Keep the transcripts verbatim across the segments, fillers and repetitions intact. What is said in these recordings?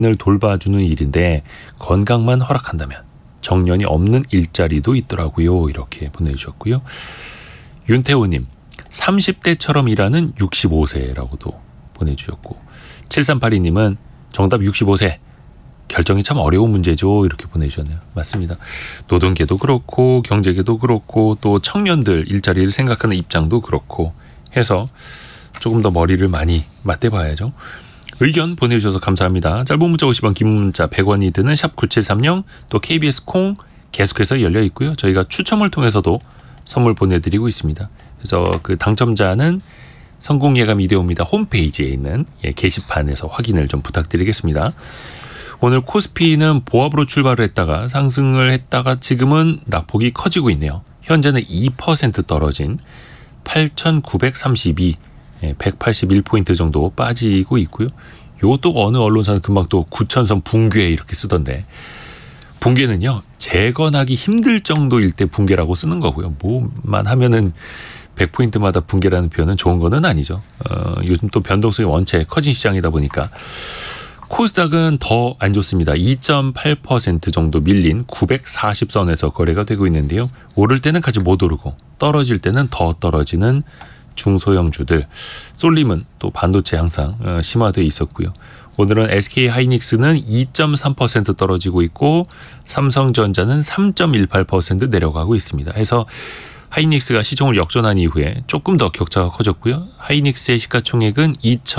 을 돌봐주는 일인데 건강만 허락한다면 정년이 없는 일자리도 있더라고요. 이렇게 보내주셨고요. 윤태호님, 삼십 대처럼 일하는 육십오 세라고도 보내주셨고, 칠삼팔이님은 정답 육십오 세. 결정이 참 어려운 문제죠. 이렇게 보내주셨네요. 맞습니다. 노동계도 그렇고 경제계도 그렇고 또 청년들 일자리를 생각하는 입장도 그렇고 해서 조금 더 머리를 많이 맞대봐야죠. 의견 보내주셔서 감사합니다. 짧은 문자 오십 원, 긴 문자 백 원이 드는 샵 구칠삼공, 또 케이비에스 콩 계속해서 열려 있고요. 저희가 추첨을 통해서도 선물 보내드리고 있습니다. 그래서 그 당첨자는 성공 예감 이데오입니다. 홈페이지에 있는 예, 게시판에서 확인을 좀 부탁드리겠습니다. 오늘 코스피는 보합으로 출발을 했다가 상승을 했다가 지금은 낙폭이 커지고 있네요. 현재는 이 퍼센트 떨어진 팔천구백삼십이, 백팔십일 포인트 정도 빠지고 있고요. 요것도 어느 언론사는 금방 또 구천선 붕괴 이렇게 쓰던데, 붕괴는요 재건하기 힘들 정도일 때 붕괴라고 쓰는 거고요. 뭐만 하면은 백 포인트마다 붕괴라는 표현은 좋은 거는 아니죠. 어, 요즘 또 변동성이 원체 커진 시장이다 보니까 코스닥은 더 안 좋습니다. 이 점 팔 퍼센트 정도 밀린 구백사십 선에서 거래가 되고 있는데요. 오를 때는 같이 못 오르고 떨어질 때는 더 떨어지는 중소형주들. 쏠림은 또 반도체 항상 심화되어 있었고요. 오늘은 에스케이하이닉스는 이 점 삼 퍼센트 떨어지고 있고 삼성전자는 삼 점 일팔 퍼센트 내려가고 있습니다. 해서 하이닉스가 시총을 역전한 이후에 조금 더 격차가 커졌고요. 하이닉스의 시가총액은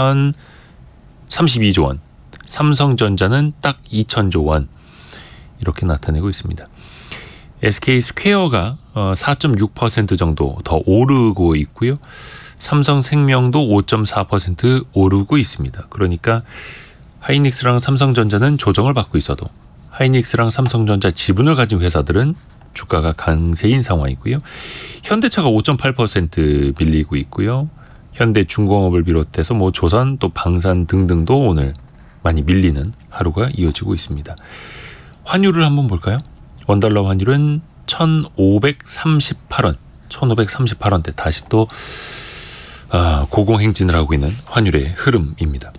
이천삼십이조 원, 삼성전자는 딱 이천조 원 이렇게 나타내고 있습니다. 에스케이스퀘어가 사 점 육 퍼센트 정도 더 오르고 있고요. 삼성생명도 오 점 사 퍼센트 오르고 있습니다. 그러니까 하이닉스랑 삼성전자는 조정을 받고 있어도 하이닉스랑 삼성전자 지분을 가진 회사들은 주가가 강세인 상황이고요. 현대차가 오 점 팔 퍼센트 밀리고 있고요. 현대중공업을 비롯해서 뭐 조선 또 방산 등등도 오늘 많이 밀리는 하루가 이어지고 있습니다. 환율을 한번 볼까요? 원달러 환율은 천오백삼십팔 원, 천오백삼십팔 원대 다시 또 아, 고공행진을 하고 있는 환율의 흐름입니다.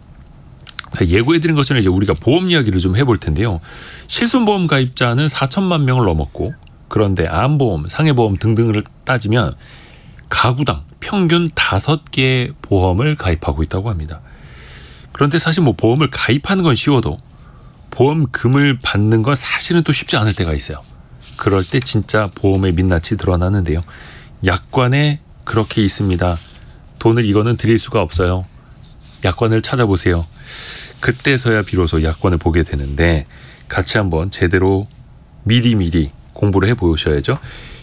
예고해드린 것처럼 이제 우리가 보험 이야기를 좀 해볼 텐데요. 실손보험 가입자는 사천만 명을 넘었고, 그런데 암보험, 상해보험 등등을 따지면 가구당 평균 다섯 개의 보험을 가입하고 있다고 합니다. 그런데 사실 뭐 보험을 가입하는 건 쉬워도 보험금을 받는 건 사실은 또 쉽지 않을 때가 있어요. 그럴 때 진짜 보험의 민낯이 드러나는데요. 약관에 그렇게 있습니다. 돈을 이거는 드릴 수가 없어요. 약관을 찾아보세요. 그때서야 비로소 약관을 보게 되는데 같이 한번 제대로 미리미리 공부를 해보셔야죠.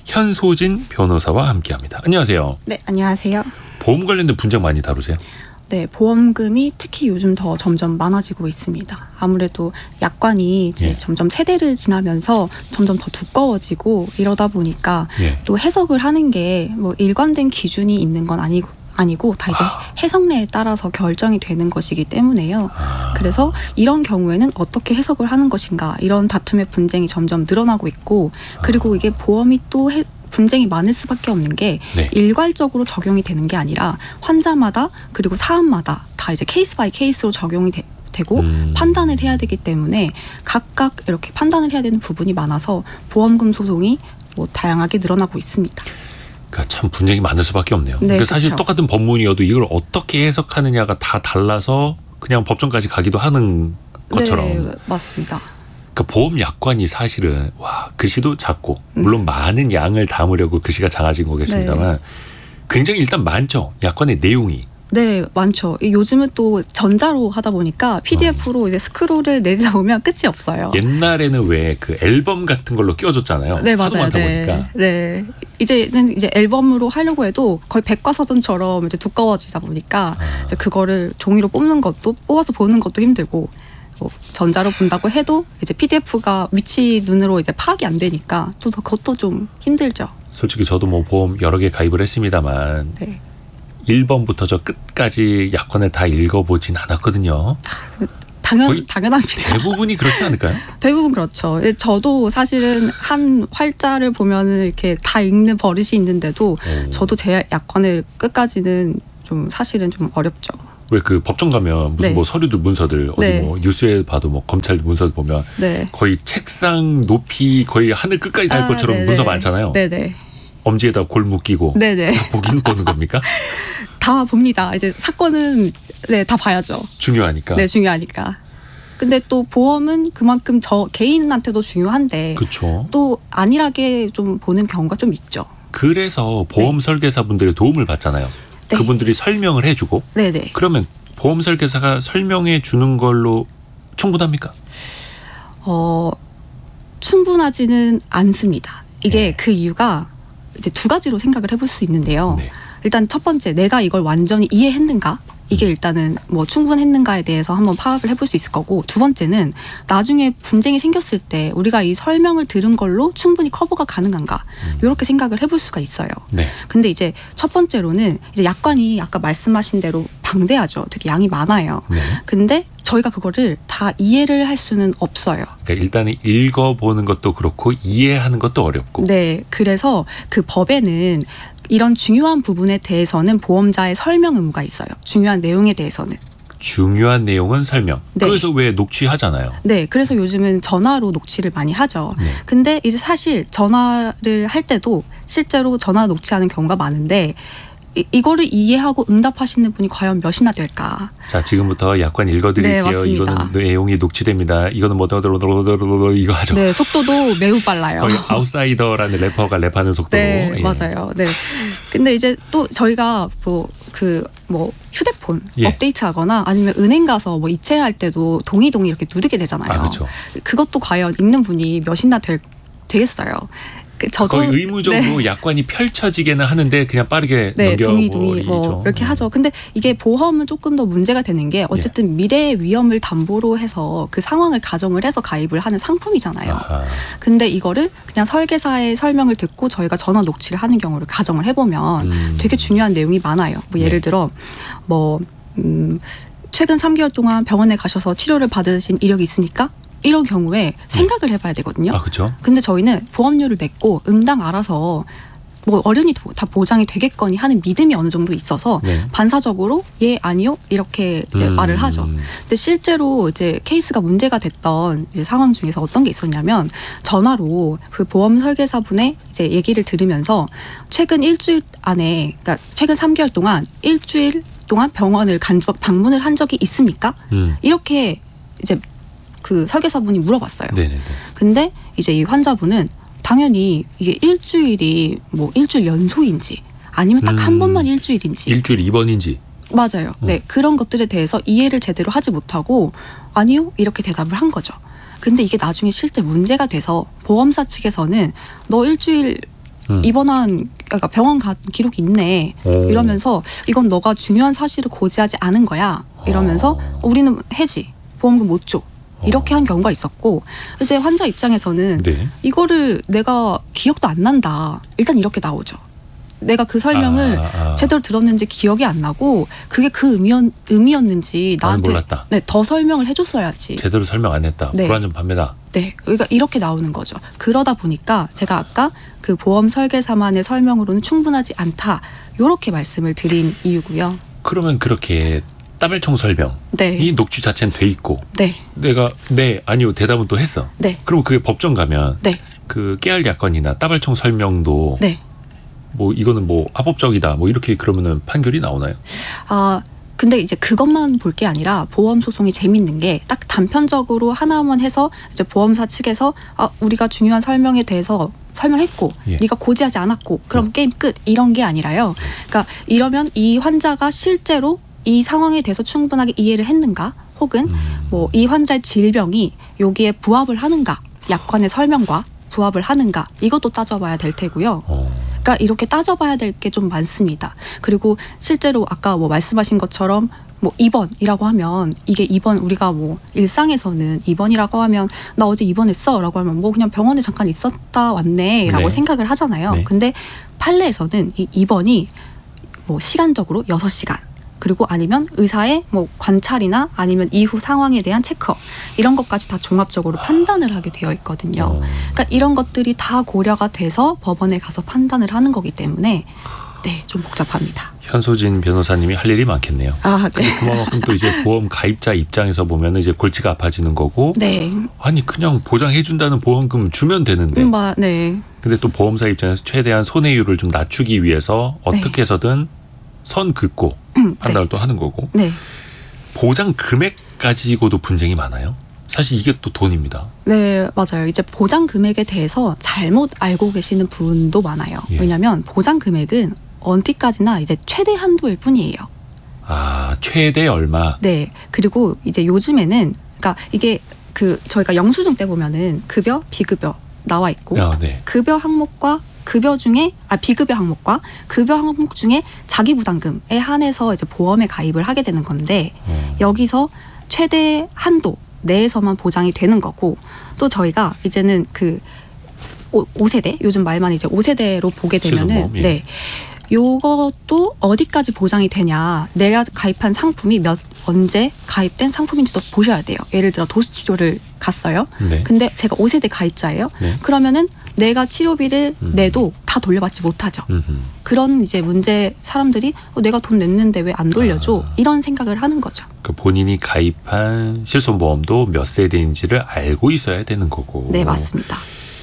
현소진 변호사와 함께합니다. 안녕하세요. 네, 안녕하세요. 보험 관련된 분쟁 많이 다루세요? 네, 보험금이 특히 요즘 더 점점 많아지고 있습니다. 아무래도 약관이 이제 예. 점점 세대를 지나면서 점점 더 두꺼워지고 이러다 보니까 예. 또 해석을 하는 게 뭐 일관된 기준이 있는 건 아니고 아니고 다 이제 아. 해석례에 따라서 결정이 되는 것이기 때문에요. 아. 그래서 이런 경우에는 어떻게 해석을 하는 것인가, 이런 다툼의 분쟁이 점점 늘어나고 있고, 그리고 이게 보험이 또 해, 분쟁이 많을 수밖에 없는 게 네. 일괄적으로 적용이 되는 게 아니라 환자마다 그리고 사안마다 다 이제 케이스 바이 케이스로 적용이 되, 되고 음. 판단을 해야 되기 때문에 각각 이렇게 판단을 해야 되는 부분이 많아서 보험금 소송이 뭐 다양하게 늘어나고 있습니다. 그러니까 참 분쟁이 많을 수밖에 없네요. 네, 그러니까 사실 그렇죠. 똑같은 법문이어도 이걸 어떻게 해석하느냐가 다 달라서 그냥 법정까지 가기도 하는 것처럼. 네, 맞습니다. 그러니까 보험 약관이 사실은 와 글씨도 작고 물론 음. 많은 양을 담으려고 글씨가 작아진 거겠습니다만 네. 굉장히 일단 많죠. 약관의 내용이. 네, 많죠. 요즘은 또 전자로 하다 보니까 피디에프로 어. 이제 스크롤을 내리다 보면 끝이 없어요. 옛날에는 왜 그 앨범 같은 걸로 끼워줬잖아요. 네, 맞아요. 하도 많다 네. 보니까. 네. 이제는 이제 앨범으로 하려고 해도 거의 백과사전처럼 이제 두꺼워지다 보니까 아. 이제 그거를 종이로 뽑는 것도 뽑아서 보는 것도 힘들고, 뭐 전자로 본다고 해도 이제 피디에프가 위치 눈으로 이제 파악이 안 되니까 또 그것도 좀 힘들죠. 솔직히 저도 뭐 보험 여러 개 가입을 했습니다만. 네. 일 번부터 저 끝까지 약관을 다 읽어보진 않았거든요. 당연, 당연합니다. 대부분이 그렇지 않을까요? 대부분 그렇죠. 저도 사실은 한 활자를 보면은 이렇게 다 읽는 버릇이 있는데도 오. 저도 제 약관을 끝까지는 좀 사실은 좀 어렵죠. 왜 그 법정 가면 무슨 네. 뭐 서류들 문서들 어디 네. 뭐 뉴스에 봐도 뭐 검찰 문서들 보면 네. 거의 책상 높이 거의 하늘 끝까지 달 아, 것처럼 네네. 문서 많잖아요. 네네. 엄지에다 골 묶이고 네네. 다 보긴 보는 겁니까? 다 봅니다. 이제 사건은 네, 다 봐야죠. 중요하니까. 네, 중요하니까. 근데 또 보험은 그만큼 저 개인한테도 중요한데 그렇죠. 또 안일하게 좀 보는 경우가 좀 있죠. 그래서 보험 네. 설계사분들의 도움을 받잖아요. 네. 그분들이 설명을 해주고 네네. 그러면 보험 설계사가 설명해 주는 걸로 충분합니까? 어, 충분하지는 않습니다. 이게 네. 그 이유가 이제 두 가지로 생각을 해볼 수 있는데요. 네. 일단 첫 번째, 내가 이걸 완전히 이해했는가? 이게 일단은 뭐 충분했는가에 대해서 한번 파악을 해볼 수 있을 거고, 두 번째는 나중에 분쟁이 생겼을 때 우리가 이 설명을 들은 걸로 충분히 커버가 가능한가? 음. 이렇게 생각을 해볼 수가 있어요. 네. 근데 이제 첫 번째로는 이제 약관이 아까 말씀하신 대로 방대하죠. 되게 양이 많아요. 네. 근데 저희가 그거를 다 이해를 할 수는 없어요. 그러니까 일단은 읽어보는 것도 그렇고 이해하는 것도 어렵고. 네, 그래서 그 법에는 이런 중요한 부분에 대해서는 보험자의 설명 의무가 있어요. 중요한 내용에 대해서는. 중요한 내용은 설명. 네. 그래서 왜 녹취하잖아요. 네, 그래서 요즘은 전화로 녹취를 많이 하죠. 네. 근데 이제 사실 전화를 할 때도 실제로 전화 녹취하는 경우가 많은데 이, 이거를 이해하고 응답하시는 분이 과연 몇이나 될까? 자, 지금부터 약관 읽어드릴게요. 네, 맞습니다. 이거는 내용이 녹취됩니다. 이거는 뭐 더더더더더더 이거 하죠. 네, 속도도 매우 빨라요. 거의 아웃사이더라는 래퍼가 랩하는 속도로. 네, 예. 맞아요. 네. 근데 이제 또 저희가 뭐 그 뭐 휴대폰 예. 업데이트하거나 아니면 은행 가서 뭐 이체할 때도 동의 동의 이렇게 누르게 되잖아요. 아, 그렇죠. 그것도 과연 읽는 분이 몇이나 될, 되겠어요. 그 저도 거의 의무적으로 네. 약관이 펼쳐지게는 하는데 그냥 빠르게 네, 넘겨 동의 동의 뭐 이렇게 하죠. 근데 이게 보험은 조금 더 문제가 되는 게 어쨌든 미래의 위험을 담보로 해서 그 상황을 가정을 해서 가입을 하는 상품이잖아요. 아하. 근데 이거를 그냥 설계사의 설명을 듣고 저희가 전화 녹취를 하는 경우를 가정을 해보면 음. 되게 중요한 내용이 많아요. 뭐 예를 네. 들어 뭐 음, 최근 삼 개월 동안 병원에 가셔서 치료를 받으신 이력이 있습니까? 이런 경우에 생각을 해봐야 되거든요. 아, 그렇죠. 근데 저희는 보험료를 냈고 응당 알아서 뭐 어련히 다 보장이 되겠거니 하는 믿음이 어느 정도 있어서 네. 반사적으로 예 아니요 이렇게 이제 음. 말을 하죠. 근데 실제로 이제 케이스가 문제가 됐던 이제 상황 중에서 어떤 게 있었냐면 전화로 그 보험 설계사분의 이제 얘기를 들으면서 최근 일주일 안에 그러니까 최근 삼 개월 동안 일주일 동안 병원을 간 적 방문을 한 적이 있습니까? 음. 이렇게 이제 그 설계사분이 물어봤어요. 네네네. 근데 이제 이 환자분은 당연히 이게 일주일이 뭐 일주일 연속인지 아니면 딱 한 음. 번만 일주일인지 일주일 입원인지. 맞아요. 음. 네, 그런 것들에 대해서 이해를 제대로 하지 못하고 아니요 이렇게 대답을 한 거죠. 근데 이게 나중에 실제 문제가 돼서 보험사 측에서는 너 일주일 음. 입원한 그러니까 병원 간 기록이 있네 오. 이러면서 이건 너가 중요한 사실을 고지하지 않은 거야 이러면서 어. 우리는 해지 보험금 못 줘. 이렇게 한 경우가 있었고 이제 환자 입장에서는 네. 이거를 내가 기억도 안 난다. 일단 이렇게 나오죠. 내가 그 설명을 아, 아. 제대로 들었는지 기억이 안 나고 그게 그 의미였, 의미였는지 나는 나한테 몰랐다. 네, 더 설명을 해줬어야지. 제대로 설명 안 했다. 네. 불안전 판매다. 네, 그러니까 이렇게 나오는 거죠. 그러다 보니까 제가 아까 그 보험 설계사만의 설명으로는 충분하지 않다. 이렇게 말씀을 드린 이유고요. 그러면 그렇게 따발총 설명 네, 이 녹취 자체는 돼 있고 네, 내가 네 아니요 대답은 또 했어. 네, 그럼 그게 법정 가면 네, 그 깨알 약관이나 따발총 설명도 네. 뭐 이거는 뭐 합법적이다 뭐 이렇게 그러면은 판결이 나오나요? 아 근데 이제 그것만 볼 게 아니라 보험 소송이 재밌는 게 딱 단편적으로 하나만 해서 이제 보험사 측에서 아 우리가 중요한 설명에 대해서 설명했고 예. 네가 고지하지 않았고 그럼 음. 게임 끝 이런 게 아니라요. 그러니까 이러면 이 환자가 실제로 이 상황에 대해서 충분하게 이해를 했는가 혹은 음. 뭐 이 환자의 질병이 여기에 부합을 하는가 약관의 설명과 부합을 하는가 이것도 따져봐야 될 테고요. 어. 그러니까 이렇게 따져봐야 될 게 좀 많습니다. 그리고 실제로 아까 뭐 말씀하신 것처럼 뭐 입원이라고 하면 이게 입원 우리가 뭐 일상에서는 입원이라고 하면 나 어제 입원했어라고 하면 뭐 그냥 병원에 잠깐 있었다 왔네라고 네. 생각을 하잖아요. 네. 근데 판례에서는 이 입원이 뭐 시간적으로 여섯 시간 그리고 아니면 의사의 뭐 관찰이나 아니면 이후 상황에 대한 체크업 이런 것까지 다 종합적으로 판단을 하게 되어 있거든요. 어. 그러니까 이런 것들이 다 고려가 돼서 법원에 가서 판단을 하는 거기 때문에 네, 좀 복잡합니다. 현소진 변호사님이 할 일이 많겠네요. 아, 네. 근데 그만큼 또 이제 보험 가입자 입장에서 보면 이제 골치가 아파지는 거고. 네. 아니 그냥 보장해준다는 보험금 주면 되는데. 음, 마, 네. 근데 또 보험사 입장에서 최대한 손해율을 좀 낮추기 위해서 어떻게 네. 해서든 선 긋고 음, 판단을 또 하는 거고. 네. 보장 금액 가지고도 분쟁이 많아요. 사실 이게 또 돈입니다. 네, 맞아요. 이제 보장 금액에 대해서 잘못 알고 계시는 분도 많아요. 예. 왜냐하면 보장 금액은 언디까지나 이제 최대 한도일 뿐이에요. 아, 최대 얼마? 네. 그리고 이제 요즘에는 그러니까 이게 그 저희가 영수증 때 보면은 급여, 비급여 나와 있고 아, 네. 급여 항목과 급여 중에 아 비급여 항목과 급여 항목 중에 자기 부담금에 한해서 이제 보험에 가입을 하게 되는 건데 음. 여기서 최대 한도 내에서만 보장이 되는 거고 또 저희가 이제는 그 오 세대 요즘 말만 이제 오 세대로 보게 되면은 실손보험, 예. 네. 요것도 어디까지 보장이 되냐. 내가 가입한 상품이 몇 언제 가입된 상품인지도 보셔야 돼요. 예를 들어 도수 치료를 갔어요. 네. 근데 제가 오 세대 가입자예요. 네. 그러면은 내가 치료비를 음. 내도 다 돌려받지 못하죠. 음흠. 그런 이제 문제 사람들이 어, 내가 돈 냈는데 왜 안 돌려줘? 아. 이런 생각을 하는 거죠. 그 본인이 가입한 실손보험도 몇 세대인지를 알고 있어야 되는 거고. 네, 맞습니다.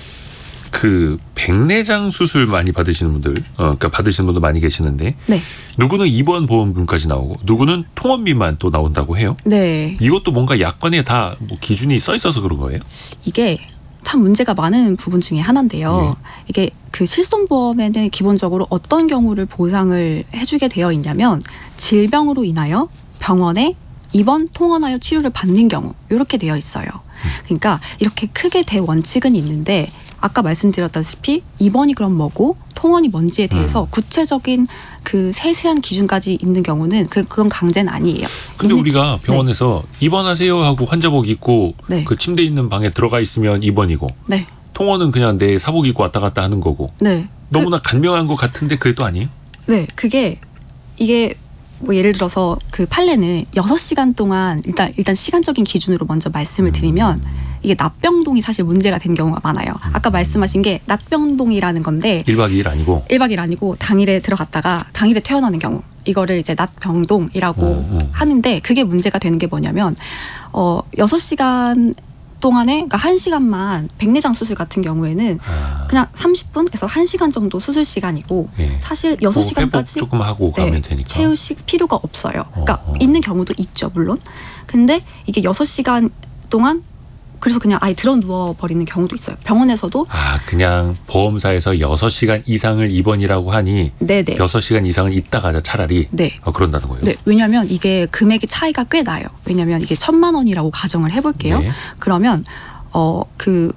그 백내장 수술 많이 받으시는 분들, 어, 그러니까 받으시는 분도 많이 계시는데 네. 누구는 입원 보험금까지 나오고 누구는 통원비만 또 나온다고 해요. 네. 이것도 뭔가 약관에 다 뭐 기준이 써 있어서 그런 거예요? 이게 참 문제가 많은 부분 중에 하나인데요. 네. 이게 그 실손보험에는 기본적으로 어떤 경우를 보상을 해주게 되어 있냐면 질병으로 인하여 병원에 입원, 통원하여 치료를 받는 경우 이렇게 되어 있어요. 그러니까 이렇게 크게 대원칙은 있는데 아까 말씀드렸다시피 입원이 그럼 뭐고 통원이 뭔지에 대해서 음. 구체적인 그 세세한 기준까지 있는 경우는 그 그건 강제는 아니에요. 근데 이미- 우리가 병원에서 입원하세요 하고 환자복 입고 네. 그 침대 있는 방에 들어가 있으면 입원이고 네, 통원은 그냥 내 사복 입고 왔다 갔다 하는 거고 네, 너무나 간명한 것 같은데 그게 또 아니에요? 네, 그게 이게 뭐 예를 들어서 그 판례는 여섯 시간 동안 일단 일단 시간적인 기준으로 먼저 말씀을 드리면 이게 납병동이 사실 문제가 된 경우가 많아요. 아까 말씀하신 게 납병동이라는 건데 일 박 이 일 아니고 일 박 이 일 아니고 당일에 들어갔다가 당일에 퇴원하는 경우 이거를 이제 납병동이라고 음, 음. 하는데 그게 문제가 되는 게 뭐냐면 어 여섯 시간 동안에 그러니까 한 시간만 백내장 수술 같은 경우에는 아, 그냥 삼십 분에서 한 시간 정도 수술 시간이고 예. 사실 여섯 뭐 시간까지 회복 조금 하고 가면 되니까. 채우실 필요가 없어요. 그러니까 어허. 있는 경우도 있죠, 물론. 근데 이게 여섯 시간 동안 그래서 그냥 아예 들어 누워 버리는 경우도 있어요. 병원에서도 아 그냥 보험사에서 여섯 시간 이상을 입원이라고 하니 네네. 여섯 시간 이상은 있다 가자 차라리 네. 어, 그런다는 거예요. 네, 왜냐하면 이게 금액의 차이가 꽤 나요. 왜냐하면 이게 천만 원이라고 가정을 해볼게요. 네. 그러면 어 그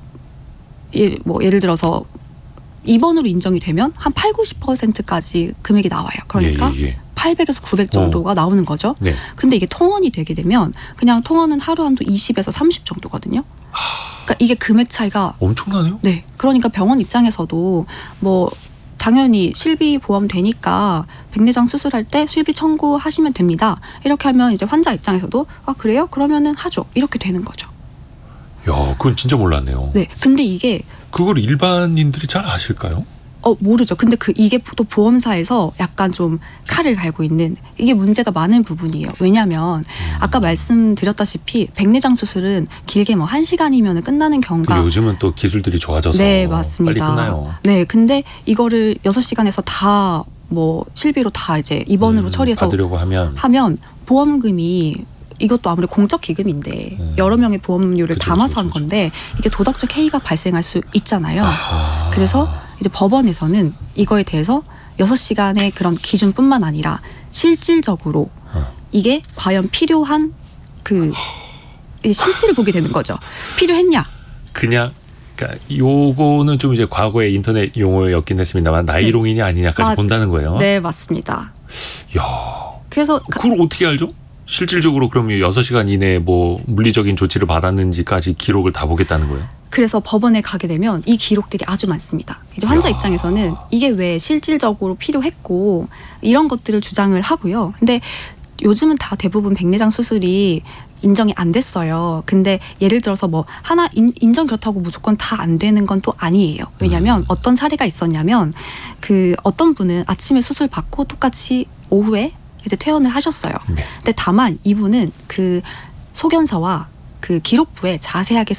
예, 뭐 예를 들어서 입원으로 인정이 되면 한 팔, 구십 퍼센트까지 금액이 나와요. 그러니까 예, 예, 예. 팔백에서 구백 정도가 나오는 거죠. 네. 근데 이게 통원이 되게 되면 그냥 통원은 하루 한도 이십에서 삼십 정도거든요. 그러니까 이게 금액 차이가 엄청나네요. 네. 그러니까 병원 입장에서도 뭐 당연히 실비 보험 되니까 백내장 수술할 때 실비 청구하시면 됩니다. 이렇게 하면 이제 환자 입장에서도 아 그래요? 그러면은 하죠. 이렇게 되는 거죠. 야, 그건 진짜 몰랐네요. 네. 근데 이게 그걸 일반인들이 잘 아실까요? 어 모르죠. 근데 그 이게 또 보험사에서 약간 좀 칼을 갈고 있는 이게 문제가 많은 부분이에요. 왜냐하면 음. 아까 말씀드렸다시피 백내장 수술은 길게 뭐 한 시간이면 끝나는 경우가 근데 요즘은 또 기술들이 좋아져서 네, 맞습니다. 빨리 끝나요. 네, 근데 이거를 여섯 시간에서 다 뭐 실비로 다 이제 입원으로 음, 처리해서 받으려고 하면 하면 보험금이 이것도 아무래도 공적 기금인데 음. 여러 명의 보험료를 그쵸, 담아서 그쵸, 한 그쵸. 건데 이게 도덕적 해이가 발생할 수 있잖아요. 아하. 그래서 이제 법원에서는 이거에 대해서 여섯 시간의 그런 기준뿐만 아니라 실질적으로 어. 이게 과연 필요한 그 이제 실질을 보게 되는 거죠. 필요했냐? 그냥 그러니까 요거는 좀 이제 과거의 인터넷 용어였긴 했습니다만 나이롱이냐 아니냐까지 아, 본다는 거예요. 네, 맞습니다. 야, 그래서 그걸 어떻게 알죠? 실질적으로 그럼 여섯 시간 이내에 뭐 물리적인 조치를 받았는지까지 기록을 다 보겠다는 거예요? 그래서 법원에 가게 되면 이 기록들이 아주 많습니다. 이제 환자 야. 입장에서는 이게 왜 실질적으로 필요했고 이런 것들을 주장을 하고요. 근데 요즘은 다 대부분 백내장 수술이 인정이 안 됐어요. 근데 예를 들어서 뭐 하나 인, 인정 그렇다고 무조건 다 안 되는 건 또 아니에요. 왜냐하면 음. 어떤 사례가 있었냐면 그 어떤 분은 아침에 수술 받고 똑같이 오후에 이제 퇴원을 하셨어요. 네. 근데 다만 이분은 그 소견서와 그 기록부에 자세하게